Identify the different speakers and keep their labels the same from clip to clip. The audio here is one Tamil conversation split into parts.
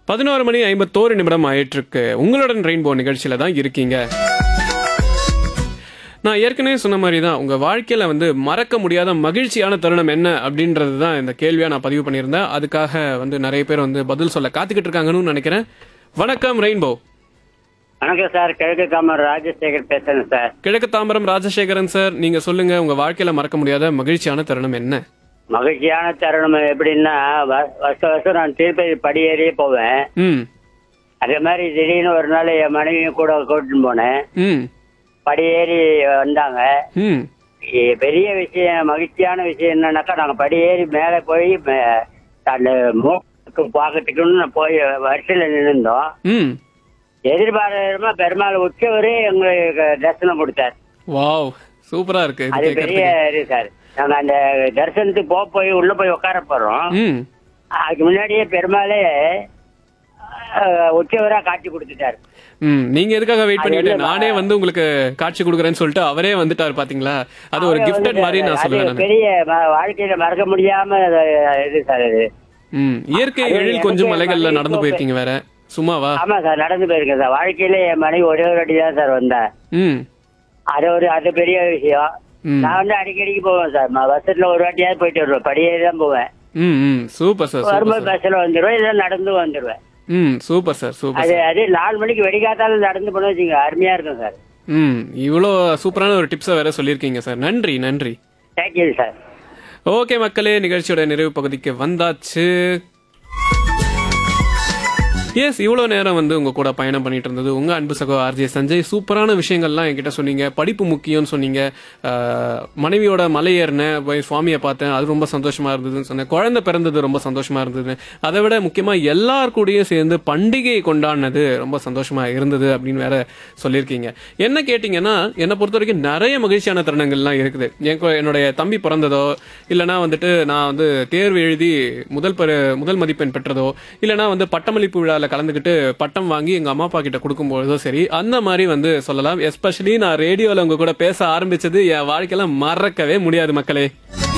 Speaker 1: 11:51 ஆயிட்டிருக்கு. உங்களுடன் ரெயின்போ நிகழ்ச்சியில தான் இருக்கீங்க. நான் ஏற்கனவே சொன்ன மாதிரி தான் உங்க வாழ்க்கையில வந்து மறக்க முடியாத மகிழ்ச்சியான தருணம் என்ன அப்படின்றது தான் இந்த கேள்வியா நான் பதிவு பண்ணியிருந்தேன். அதுக்காக வந்து நிறைய பேர் வந்து பதில் சொல்ல காத்துக்கிட்டு இருக்காங்கன்னு நினைக்கிறேன். வணக்கம் ரெயின்போ.
Speaker 2: வணக்கம் சார், கிழக்கு தாம்பரம் ராஜசேகர் பேசுறேன் சார்.
Speaker 1: கிழக்கு தாம்பரம் ராஜசேகரன் சார், நீங்க சொல்லுங்க உங்க வாழ்க்கையில மறக்க முடியாத மகிழ்ச்சியான தருணம் என்ன?
Speaker 2: மகிழ்ச்சியான தருணம் எப்படின்னா, வருஷம் நான் திருப்பதி படியேறியே போவேன்.
Speaker 1: ம்
Speaker 2: அதே மாதிரி திடீர்னு ஒரு நாள் என் மனைவியும் கூட கூட்டிட்டு போனேன்.
Speaker 1: ம்
Speaker 2: படியேறி வந்தாங்க.
Speaker 1: ம்
Speaker 2: பெரிய விஷயம், மகிழ்ச்சியான விஷயம் என்னன்னாக்கா, நாங்க படியேறி மேலே போய் அந்த மூக்கு பார்க்கறதுக்குன்னு போய் வரிசையில நின்றுந்தோம்.
Speaker 1: ம்
Speaker 2: எதிர்பாராதமா பெருமாள் உற்சவரே எங்களுக்கு தரிசனம் கொடுத்தார்.
Speaker 1: வாவ், சூப்பரா இருக்கு.
Speaker 2: அது பெரிய இது சார். நாங்க அந்த தரிசனத்துக்கு போய் உள்ள போய் உட்கார போறோம்.
Speaker 1: ம்
Speaker 2: அதுக்கு முன்னாடியே பெருமாளே உற்சவரா காட்சி கொடுத்துட்டாரு.
Speaker 1: நீங்க எதுக்காக வெயிட் பண்ணிட்டு நானே வந்து உங்களுக்கு காட்சி கொடுக்குறேன்னு சொல்லிட்டு அவரே வந்துட்டாரு பாத்தீங்களா? அது ஒரு கிஃப்டட் மாதிரி நான் சொல்லுவேன்.
Speaker 2: பெரிய வாழ்க்கையில மறக்க முடியாம இது சார் அது.
Speaker 1: இயற்கை எழில் கொஞ்சம் மலைகள்ல நடந்து போயிருக்கீங்க வேற சும்மாவா?
Speaker 2: ஆமா சார், நடந்து போயிருக்கேன் சார். வாழ்க்கையில என் மனைவி ஒரே ஒரு வாட்டி தான் சார் வந்தேன். அது பெரிய விஷயம். நான் வந்து அடிக்கடிக்கு போவேன் சார். வருஷத்துல ஒரு வாட்டியாவது போயிட்டு வருவேன். படியேறி தான் போவேன்.
Speaker 1: Super sir.
Speaker 2: வரும்போது பஸ்ல வந்துடுவேன், இல்ல நடந்து வந்துடுவேன்.
Speaker 1: Super sir, super.
Speaker 2: அது 4 மணிக்கு வெடிக்காத்தாலும் நடந்து போன வச்சுங்க, அருமையா இருக்கும் சார்.
Speaker 1: இவ்வளோ சூப்பரான ஒரு டிப்ஸை வேற சொல்லியிருக்கீங்க சார். நன்றி நன்றி.
Speaker 2: Thank you sir.
Speaker 1: ஓகே மக்களே, நிகழ்ச்சியோட நிறைவு பகுதிக்கு வந்தாச்சு. எஸ், இவ்வளோ நேரம் வந்து உங்க கூட பயணம் பண்ணிட்டு இருந்தது உங்க அன்பு சகோ ஆர்ஜே சஞ்சய். சூப்பரான விஷயங்கள்லாம் என்கிட்ட சொன்னீங்க. படிப்பு முக்கியம்னு சொன்னீங்க. மனைவியோட மலை ஏறினேன், போய் சுவாமியை பார்த்தேன், அது ரொம்ப சந்தோஷமா இருந்ததுன்னு சொன்னேன். குழந்தை பிறந்தது ரொம்ப சந்தோஷமா இருந்தது. அதை விட முக்கியமாக எல்லார் கூடயும் சேர்ந்து பண்டிகை கொண்டாடினது ரொம்ப சந்தோஷமா இருந்தது அப்படின்னு வேற சொல்லியிருக்கீங்க. என்ன கேட்டிங்கன்னா, என்னை பொறுத்த வரைக்கும் நிறைய மகிழ்ச்சியான தருணங்கள்லாம் இருக்குது. என்னுடைய தம்பி பிறந்ததோ, இல்லைனா வந்துட்டு நான் வந்து தேர்வு எழுதி முதல் மதிப்பெண் பெற்றதோ, இல்லைனா வந்து பட்டமளிப்பு விழாவில் கலந்துக்கிட்டு பட்டம் வாங்கி எங்க அம்மா அப்பா கிட்ட கொடுக்கும்போதோ சரி, அந்த மாதிரி வந்து சொல்லலாம். எஸ்பெஷலி நான் ரேடியோல உங்க கூட பேச ஆரம்பிச்சது என் வாழ்க்கையில மறக்கவே முடியாது மக்களே.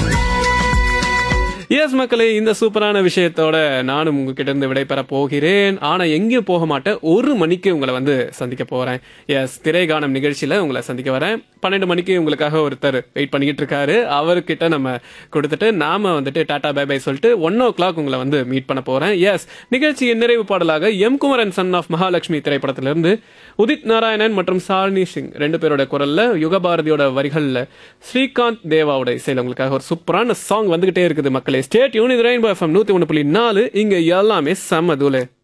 Speaker 1: எஸ் மக்களே, இந்த சூப்பரான விஷயத்தோட நானும் உங்ககிட்ட இருந்து விடைபெற போகிறேன். ஆனா எங்கேயும் போக மாட்டேன். 1 மணிக்கு உங்களை வந்து சந்திக்க போறேன். எஸ், திரைகானம் நிகழ்ச்சியில உங்களை சந்திக்க வரேன். 12 மணிக்கு உங்களுக்காக ஒருத்தர் வெயிட் பண்ணிக்கிட்டு இருக்காரு. அவர்கிட்ட நம்ம கொடுத்துட்டு நாம வந்துட்டு டாடா பை பை சொல்லிட்டு 1 o'clock உங்களை வந்து மீட் பண்ண போறேன். எஸ், நிகழ்ச்சியின் நிறைவு பாடலாக M Kumaran son of Mahalakshmi திரைப்படத்திலிருந்து உதித் நாராயணன் மற்றும் சாலினி சிங் 2 பேரோட குரல்ல, யுகபாரதியோட வரிகள்ல, ஸ்ரீகாந்த் தேவாவோட இசையில உங்களுக்காக ஒரு சூப்பரான சாங் வந்துகிட்டே இருக்குது மக்களே. Stay tune. இது ரெயின்போ எஃப்எம் 101.4. இங்க எல்லாமே செம்ம தூளு.